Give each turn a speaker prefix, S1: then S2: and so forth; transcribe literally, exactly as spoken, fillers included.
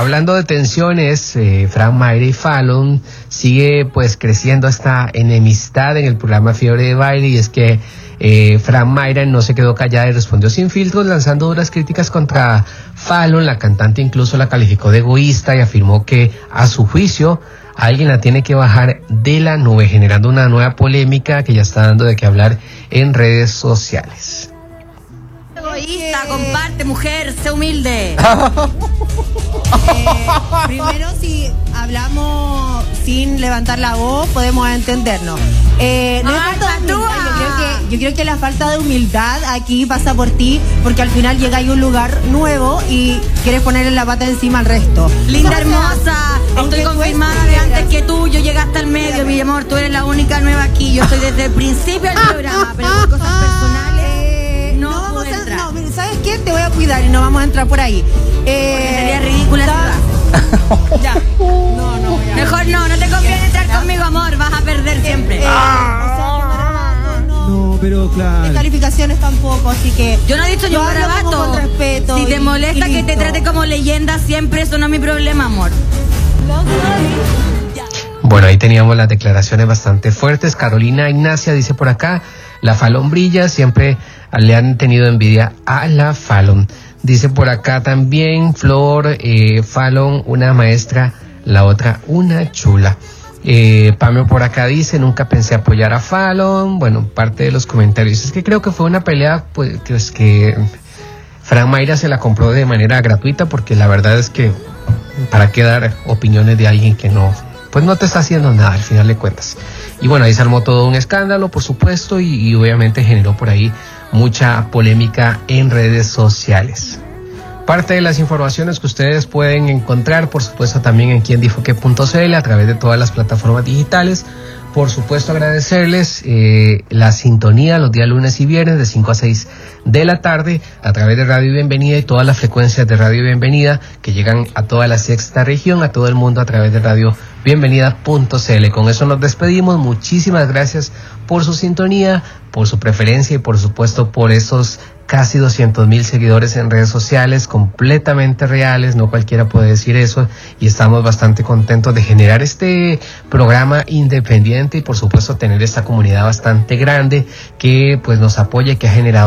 S1: hablando de tensiones, eh, Frank Mayra y Fallon, sigue pues creciendo esta enemistad en el programa Fiebre de Baile, y es que eh, Frank Mayra no se quedó callada y respondió sin filtros, lanzando duras críticas contra Fallon. La cantante incluso la calificó de egoísta y afirmó que, a su juicio, alguien la tiene que bajar de la nube, generando una nueva polémica que ya está dando de qué hablar en redes sociales.
S2: Egoísta, comparte, mujer, sé humilde.
S3: Eh, primero, si hablamos sin levantar la voz, podemos entendernos. Eh, no
S2: Ay,
S3: es falta de humildad. Yo creo que, yo creo que la falta de humildad aquí pasa por ti, porque al final llega a un lugar nuevo y quieres ponerle la pata encima al resto.
S2: Linda, hermosa, estoy confirmada de antes que tú. Yo llegué hasta el medio, mi amor, tú eres la única nueva aquí. Yo estoy desde el principio del programa, pero por cosas personales
S3: Eh,
S2: no,
S3: no vamos
S2: pude
S3: a,
S2: entrar.
S3: no, mira, ¿sabes qué? Te voy a cuidar y no vamos a entrar por ahí. Eh,
S2: Sería ridícula
S3: está-
S2: ya.
S3: No, no, ya.
S2: Mejor no, no te conviene entrar conmigo, amor, vas a perder siempre.
S3: Eh, o sea, no, no,
S4: No, pero claro.
S3: descalificaciones tampoco, así que
S2: Yo no he dicho yo
S3: hablo como
S2: garabato.
S3: con respeto.
S2: Si te
S3: y-
S2: molesta
S3: y
S2: que te
S3: listo.
S2: trate como leyenda siempre, eso no es mi problema, amor.
S1: Bueno, ahí teníamos las declaraciones bastante fuertes. Carolina Ignacia dice por acá: la Fallon brilla, siempre le han tenido envidia a la Fallon. Dice por acá también Flor, eh, Fallon, una maestra, la otra una chula. Eh, Pamelo por acá dice: nunca pensé apoyar a Fallon. Bueno, parte de los comentarios es que creo que fue una pelea pues que, es que Frank Mayra se la compró de manera gratuita, porque la verdad es que para qué dar opiniones de alguien que no, pues no te está haciendo nada al final de cuentas. Y bueno, ahí se armó todo un escándalo, por supuesto, y, y obviamente generó por ahí mucha polémica en redes sociales. Parte de las informaciones que ustedes pueden encontrar, por supuesto, también en quien dijo qué punto c l, a través de todas las plataformas digitales. Por supuesto, agradecerles eh, la sintonía los días lunes y viernes de cinco a seis de la tarde a través de Radio Bienvenida y todas las frecuencias de Radio Bienvenida que llegan a toda la sexta región, a todo el mundo a través de radio bienvenida punto c l. Con eso nos despedimos. Muchísimas gracias por su sintonía, por su preferencia y por supuesto por esos casi doscientos mil seguidores en redes sociales, completamente reales, no cualquiera puede decir eso, y estamos bastante contentos de generar este programa independiente y por supuesto tener esta comunidad bastante grande que pues nos apoya y que ha generado